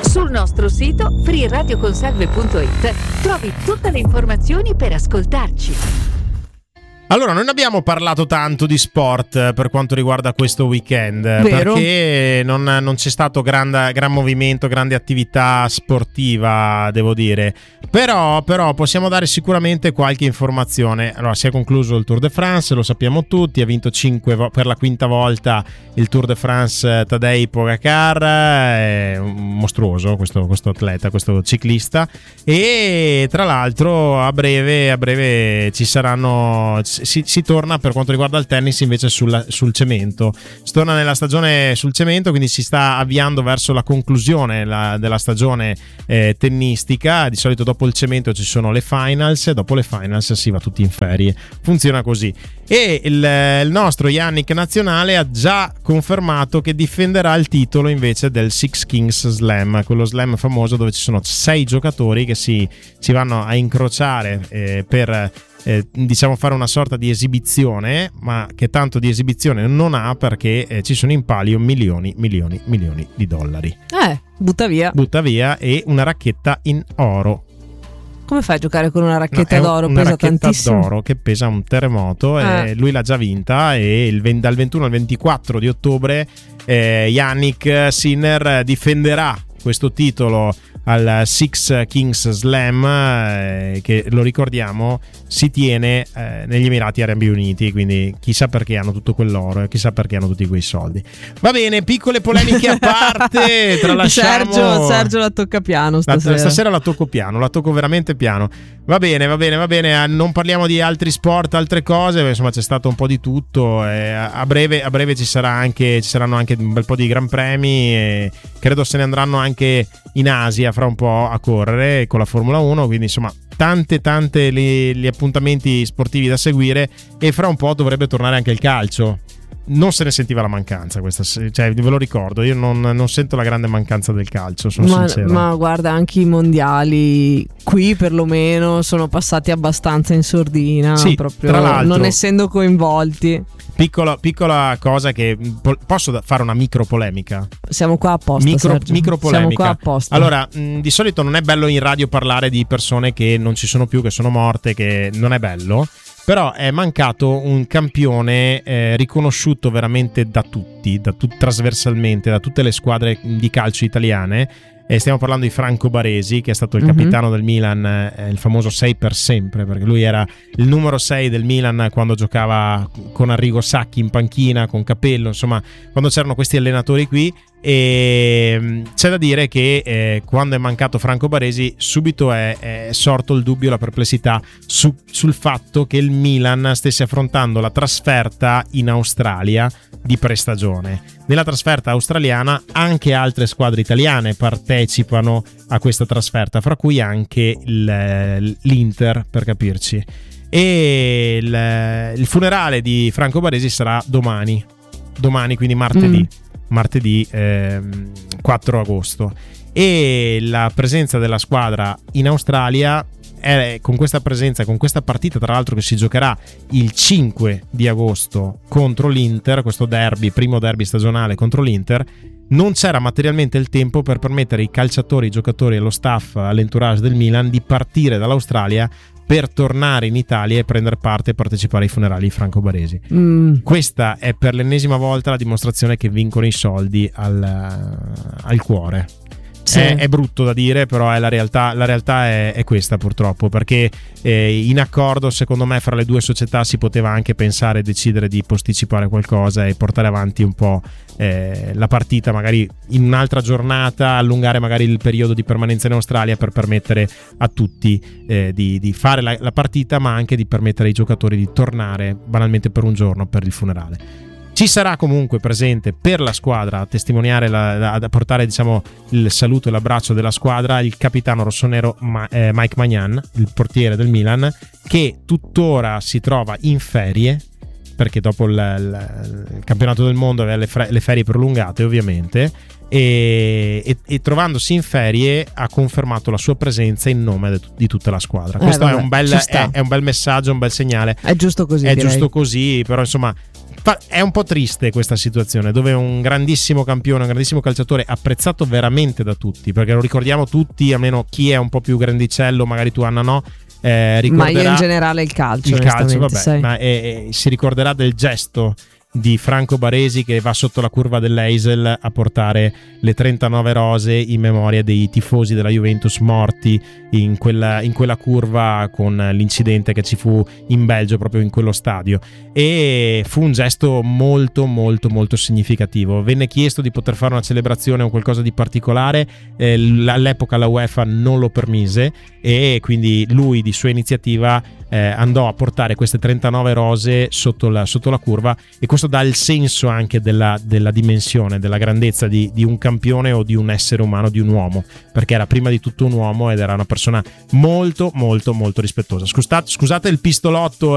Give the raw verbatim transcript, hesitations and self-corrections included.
Sul nostro sito free radio consalve punto it trovi tutte le informazioni per ascoltarci. Allora, non abbiamo parlato tanto di sport per quanto riguarda questo weekend. Vero? Perché non, non c'è stato gran, gran movimento, grande attività sportiva, devo dire. Però, però possiamo dare sicuramente qualche informazione. Allora, si è concluso il Tour de France, lo sappiamo tutti, ha vinto cinque vo- per la quinta volta il Tour de France Tadej Pogacar, è mostruoso questo, questo atleta, questo ciclista. E tra l'altro a breve, a breve ci saranno... Si, si torna per quanto riguarda il tennis invece sulla, sul cemento. Si torna nella stagione sul cemento, quindi si sta avviando verso la conclusione la, della stagione eh, tennistica. Di solito dopo il cemento ci sono le finals e dopo le finals si va tutti in ferie. Funziona così. E il, il nostro Yannick Nazionale ha già confermato che difenderà il titolo invece del Six Kings Slam, quello slam famoso dove ci sono sei giocatori che si, si vanno a incrociare eh, per Eh, diciamo fare una sorta di esibizione, ma che tanto di esibizione non ha, perché eh, ci sono in palio milioni, milioni, milioni di dollari. Eh, butta via. Butta via e una racchetta in oro. Come fai a giocare con una racchetta no, d'oro? Una pesa racchetta tantissimo. d'oro che pesa un terremoto eh. e lui l'ha già vinta, e il, dal ventuno al ventiquattro di ottobre eh, Yannick Sinner difenderà questo titolo al Six Kings Slam, eh, che lo ricordiamo si tiene eh, negli Emirati Arabi Uniti, quindi chissà perché hanno tutto quell'oro e chissà perché hanno tutti quei soldi. Va bene, piccole polemiche a parte, tralasciamo. Sergio, Sergio la tocca piano stasera. La, stasera la tocco piano, la tocco veramente piano. Va bene, va bene, va bene. Non parliamo di altri sport, altre cose, insomma c'è stato un po' di tutto. Eh, a breve, a breve ci sarà anche, ci saranno anche un bel po' di gran premi, e credo se ne andranno anche in Asia fra un po' a correre con la Formula uno, quindi insomma tante tante li, gli appuntamenti sportivi da seguire, e fra un po' dovrebbe tornare anche il calcio. Non se ne sentiva la mancanza questa, cioè ve lo ricordo, io non, non sento la grande mancanza del calcio, sono ma, sincero. Ma guarda, anche i mondiali qui perlomeno sono passati abbastanza in sordina, sì, proprio tra l'altro, non essendo coinvolti. Piccola, piccola cosa che po- posso fare una micro polemica. Siamo qua apposta. Micro, micro polemica. Siamo qua apposta. Allora, mh, di solito non è bello in radio parlare di persone che non ci sono più, che sono morte, che non è bello. Però è mancato un campione eh, riconosciuto veramente da tutti, da tut- trasversalmente, da tutte le squadre di calcio italiane. E stiamo parlando di Franco Baresi, che è stato il mm-hmm. capitano del Milan, eh, il famoso sei per sempre, perché lui era il numero sei del Milan quando giocava con Arrigo Sacchi in panchina, con Capello, insomma, quando c'erano questi allenatori qui. E c'è da dire che eh, quando è mancato Franco Baresi subito è, è sorto il dubbio, la perplessità su, sul fatto che il Milan stesse affrontando la trasferta in Australia di prestagione. Nella trasferta australiana anche altre squadre italiane partecipano a questa trasferta, fra cui anche il, l'Inter, per capirci. E il, il funerale di Franco Baresi sarà domani domani quindi martedì mm. martedì eh, quattro agosto, e la presenza della squadra in Australia è, con questa presenza, con questa partita tra l'altro che si giocherà il cinque di agosto contro l'Inter, questo derby, primo derby stagionale contro l'Inter, non c'era materialmente il tempo per permettere ai calciatori, ai giocatori e allo staff, all'entourage del Milan di partire dall'Australia per tornare in Italia e prendere parte e partecipare ai funerali di Franco Baresi. Mm. Questa è per l'ennesima volta la dimostrazione che vincono i soldi al, al cuore. Sì. È, è brutto da dire, però è la realtà. La realtà è, è questa, purtroppo, perché eh, in accordo, secondo me, fra le due società si poteva anche pensare e decidere di posticipare qualcosa e portare avanti un po' eh, la partita, magari in un'altra giornata, allungare magari il periodo di permanenza in Australia per permettere a tutti eh, di, di fare la, la partita, ma anche di permettere ai giocatori di tornare banalmente per un giorno per il funerale. Ci sarà comunque presente per la squadra a testimoniare, la, a portare diciamo il saluto e l'abbraccio della squadra, il capitano rossonero Ma, eh, Mike Maignan, il portiere del Milan, che tuttora si trova in ferie, perché dopo il, il, il campionato del mondo aveva le, fre- le ferie prolungate ovviamente, e, e, e trovandosi in ferie ha confermato la sua presenza in nome de, di tutta la squadra. Eh, Questo vabbè, è, un bel, è, è un bel messaggio, un bel segnale. È giusto così. È direi. giusto così, però insomma Fa- è un po' triste questa situazione, dove un grandissimo campione, un grandissimo calciatore, apprezzato veramente da tutti, perché lo ricordiamo tutti, almeno chi è un po' più grandicello, magari tu Anna no, eh, ricorderà, ma io in generale il calcio, il calcio vabbè, sai. ma eh, eh, si ricorderà del gesto di Franco Baresi che va sotto la curva dell'Eisel a portare le trentanove rose in memoria dei tifosi della Juventus morti in quella, in quella curva, con l'incidente che ci fu in Belgio proprio in quello stadio, e fu un gesto molto molto molto significativo. Venne chiesto di poter fare una celebrazione o qualcosa di particolare, eh, all'epoca la UEFA non lo permise e quindi lui di sua iniziativa eh, andò a portare queste trentanove rose sotto la, sotto la curva, e questo dà il senso anche della, della dimensione, della grandezza di, di un campione o di un essere umano, di un uomo, perché era prima di tutto un uomo ed era una persona molto molto molto rispettosa. Scusate, scusate il pistolotto